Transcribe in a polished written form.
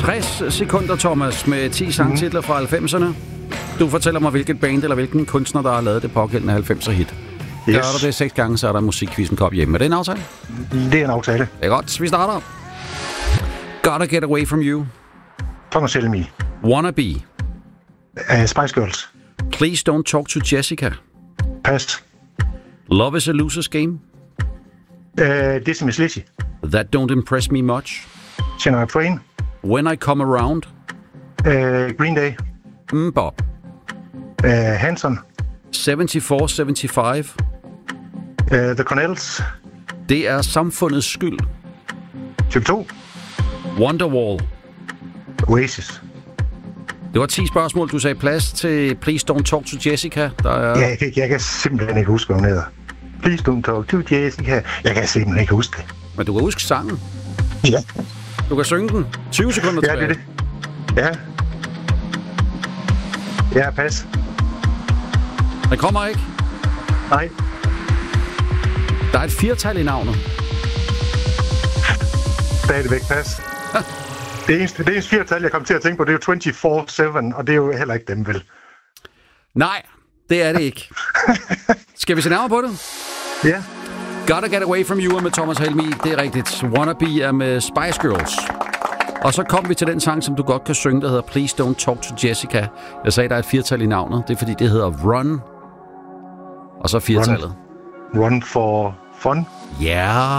60 sekunder, Thomas, med 10 sangtitler fra 90'erne. Du fortæller mig, hvilket band eller hvilken kunstner, der har lavet det pågældende 90'er hit. Yes. Gør du det 6 gange, så er der musikquizzen kop hjemme. Er det en aftale? Det er en aftale. Det er godt. Vi starter. Gotta Get Away From You. Thomas Helmi. Wannabe. Spice Girls. Please Don't Talk to Jessica. Pas. Love is a Loser's Game. Dizzy Miss Lizzy. That Don't Impress Me Much. Shania Twain. When I Come Around. Green Day. Bob. Hanson. 74-75. The Cornells. Det er samfundets skyld. Type 2. Wonderwall. Oasis. Det var 10 spørgsmål. Du sagde plads til Please Don't Talk to Jessica. Der er... Ja, jeg kan simpelthen ikke huske, hvad hun hedder. Please Don't Talk to Jessica. Jeg kan simpelthen ikke huske det. Men du kan huske sangen. Ja. Du kan synge den. 20 sekunder tilbage. Ja, det er det. Ja. Ja, pas. Den kommer ikke. Nej. Der er et 4-tal i navnet. Stadigvæk pas. Det eneste 4-tal, jeg kom til at tænke på, det er jo 24/7, og det er jo heller ikke dem, vel? Nej, det er det ikke. Skal vi se nærmere på det? Ja. Gotta Get Away From You med Thomas Helmi. Det er rigtigt. Wannabe er med Spice Girls. Og så kom vi til den sang, som du godt kan synge, der hedder Please Don't Talk to Jessica. Jeg sagde, der er et 4-tal i navnet. Det er fordi, det hedder Run. Og så 4-tallet. Run for fun. Ja. Yeah.